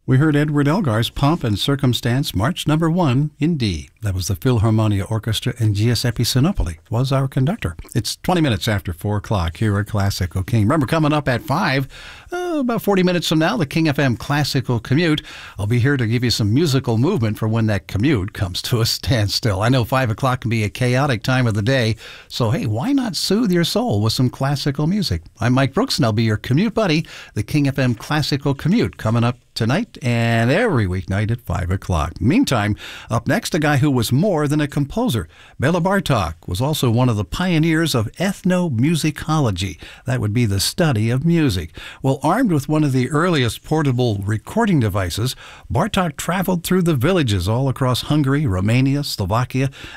We heard Edward Elgar's Pomp and Circumstance, March number 1 in D. That was the Philharmonia Orchestra, and Giuseppe Sinopoli was our conductor. It's 20 minutes after 4 o'clock here at Classical King. Remember, coming up at 5, about 40 minutes from now, the King FM Classical Commute. I'll be here to give you some musical movement for when that commute comes to a standstill. I know 5 o'clock can be a chaotic time of the day, so hey, why not soothe your soul with some classical music? I'm Mike Brooks, and I'll be your commute buddy. The King FM Classical Commute coming up tonight and every weeknight at 5 o'clock. Meantime, up next, a guy who was more than a composer. Bela Bartok was also one of the pioneers of ethnomusicology. That would be the study of music. Well, armed with one of the earliest portable recording devices, Bartok traveled through the villages all across Hungary, Romania, Slovakia,